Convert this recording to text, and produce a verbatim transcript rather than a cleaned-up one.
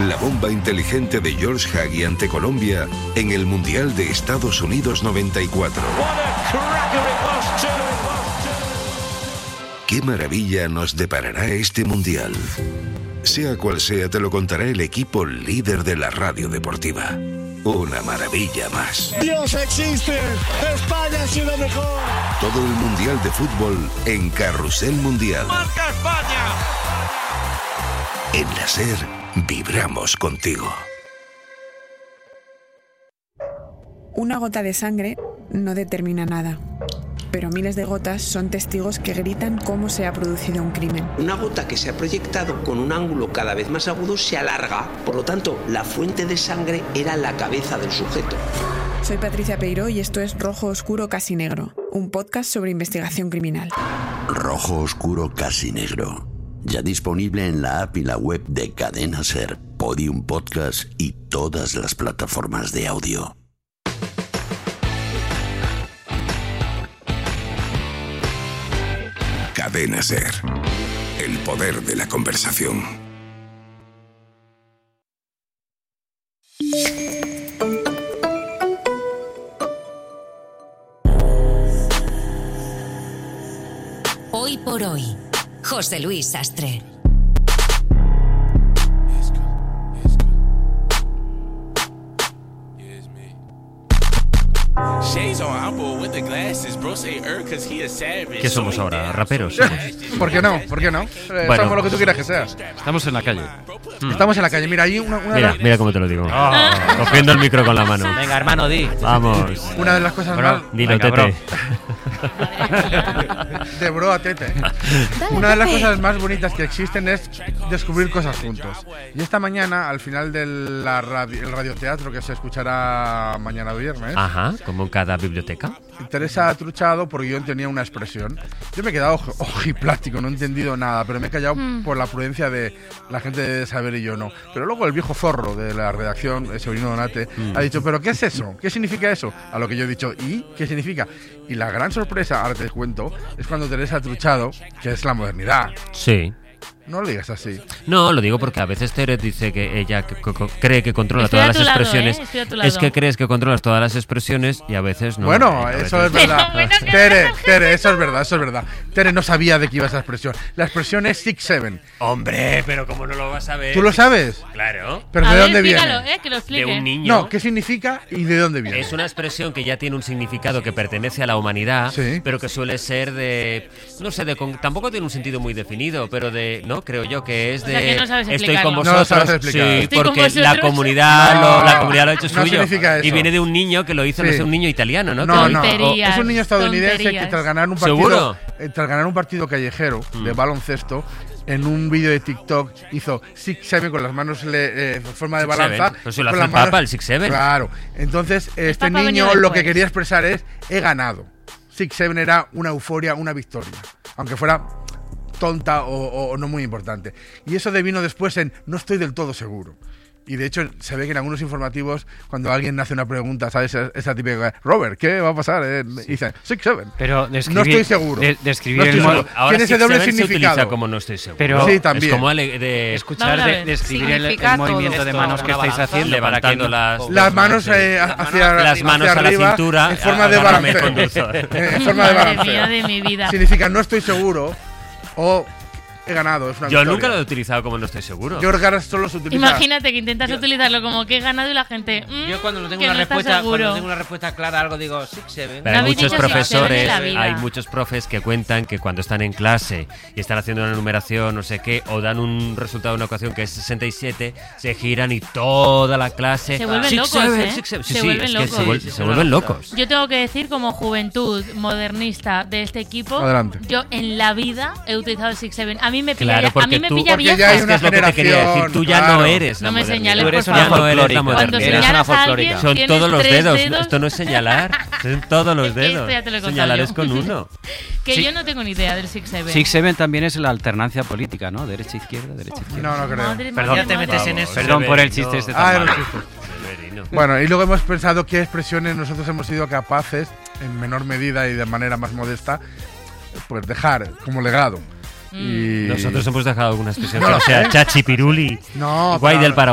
la bomba inteligente de George Hagi ante Colombia en el Mundial de Estados Unidos noventa y cuatro. ¿Qué maravilla nos deparará este Mundial? Sea cual sea, te lo contará el equipo líder de la radio deportiva. Una maravilla más. ¡Dios existe! ¡España ha sido mejor! Todo el Mundial de Fútbol en Carrusel Mundial. ¡Marca España! En la SER, vibramos contigo. Una gota de sangre no determina nada, pero miles de gotas son testigos que gritan cómo se ha producido un crimen. Una gota que se ha proyectado con un ángulo cada vez más agudo se alarga, por lo tanto, la fuente de sangre era la cabeza del sujeto. Soy Patricia Peiró y esto es Rojo Oscuro Casi Negro, un podcast sobre investigación criminal. Rojo Oscuro Casi Negro, ya disponible en la app y la web de Cadena SER, Podium Podcast y todas las plataformas de audio. Cadena SER, el poder de la conversación. Hoy por hoy, José Luis Sastre. ¿Qué somos ahora? ¿Raperos? ¿Por qué no? ¿Por qué no? Eh, Bueno, somos lo que tú quieras que sea. Estamos en la calle. Estamos en la calle. Mira, ahí una, una, Mira, de, mira cómo te lo digo. Cogiendo el micro con la mano. Venga, hermano, di. Vamos. una de las cosas Bro, más... dilo, Venga, tete. De bro a tete. Una de las cosas más bonitas que existen es descubrir cosas juntos. Y esta mañana, al final del la radio, el radioteatro que se escuchará mañana viernes, Ajá, como en cada biblioteca. Teresa ha truchado porque yo tenía una expresión. Yo me he quedado oj- ojiplático, no he entendido nada, pero me he callado Mm. por la prudencia de la gente de saber y yo no. Pero luego el viejo zorro de la redacción, el Severino Donate, Mm. ha dicho, ¿pero qué es eso? ¿Qué significa eso? A lo que yo he dicho, ¿y qué significa? Y la gran sorpresa, ahora te cuento, es cuando Teresa ha truchado, que es la modernidad. Sí. No lo digas así. No, lo digo porque a veces Tere dice que ella que- que- cree que controla Estoy todas a las tu lado, expresiones. ¿eh? Estoy a tu lado. Es que crees que controlas todas las expresiones y a veces no. Bueno, A veces- eso es verdad. Bueno, que Tere, no, que Tere, eso es verdad, eso es verdad. Tere no sabía de qué iba esa expresión. La expresión es six seven. Hombre, pero ¿cómo no lo vas a ver? ¿Tú lo sabes? Claro. ¿Pero A de ver, dónde explícalo, viene? eh, que lo De explique. un niño. No, ¿qué significa y de dónde viene? Es una expresión que ya tiene un significado que pertenece a la humanidad, Sí. pero que suele ser de, no sé, de con- tampoco tiene un sentido muy definido, pero de, no, creo yo que es O de sea, que no sabes estoy con explicarlo. No lo vosotros, sabes explicar. sí, Estoy con porque vosotros. la comunidad, No, lo, la comunidad lo ha hecho no suyo. significa eso. Y viene de un niño que lo hizo, no Sí. sé, un niño italiano, ¿no? No, Que lo no. hizo- Tonterías. Es un niño estadounidense tonterías. que tras ganar un partido, ¿Seguro? eh, tras ganar un partido callejero de baloncesto, en un vídeo de TikTok hizo six seven con las manos le- eh, en forma de Six balanza. seven. Pues si lo con hace las el Papa, manos- el six seven. Claro. Entonces, este Papa ha niño venido lo que después. quería expresar es: he ganado. six seven era una euforia, una victoria. Aunque fuera tonta o, o no muy importante. Y eso devino después en no estoy del todo seguro. Y de hecho se ve que en algunos informativos, cuando alguien hace una pregunta, ¿sabes? Esa típica, Robert, ¿qué va a pasar? Eh, y dice, six seven. Pero describir, No estoy seguro. de- describir No estoy el mo- seguro. Ahora Tiene ese six doble seven se significado. utiliza como no estoy seguro. Pero- Sí, también. Es como ale- de escuchar, Vamos a de, ver, describir el, el significa movimiento todo. de manos que Una estáis balanza, haciendo para que levantando no- las- Las manos eh, Las hacia, las manos hacia a la arriba, cintura, en forma de agárrame, balanceo. conductor. Eh, en forma de Madre balanceo. mía de mi vida. Significa no estoy seguro o he ganado. Es una Yo victoria. nunca lo he utilizado como no estoy seguro. Yo creo que ahora solo se utiliza. Imagínate que intentas utilizarlo como que he ganado y la gente. mm, Yo cuando no tengo que una no está respuesta, cuando seguro. no tengo una respuesta clara a algo digo six seven. Pero No hay habéis muchos dicho six seven profesores, en la vida. hay muchos profes que cuentan que cuando están en clase y están haciendo una numeración, no sé qué, o dan un resultado de una ecuación que es sesenta y siete, se giran y toda la clase Se vuelven six locos, seven, ¿eh? six seven. Sí, Se sí, vuelven es que locos. se, vuel- Sí, sí, se sí, vuelven una locos. Yo tengo que decir, como juventud modernista de este equipo, Adelante. yo en la vida he utilizado el six seven. A mí me pilla, Claro, ya- a porque mí me tú- pilla porque vieja. ya hay Es que una es lo que te quería decir, generación, tú ya claro. no eres la No me modernidad. señales, Tú eres por una Ya no favor. eres la folclórica. Cuando modernidad. Eres una señalas a alguien, folclórica. Son tienes todos los tres dedos. dedos. Esto no es señalar, son todos los Es que dedos. esto ya te lo he contado Señalar yo. es con uno. Que Sí. yo no tengo ni idea del six seven. six seven también es la alternancia política, ¿no? Derecha izquierda, derecha izquierda. No, no creo. Madre mía, Perdón, madre. te metes en Vamos, eso. Perdón por el chiste Severino. este Ah, tan era un malo. chiste. Severino. Bueno, y luego hemos pensado qué expresiones nosotros hemos sido capaces, en menor medida y de manera más modesta, pues dejar como legado. Y... Nosotros hemos dejado alguna expresión No que lo no sea sé. chachi piruli, No, guay pero- del Paraguay.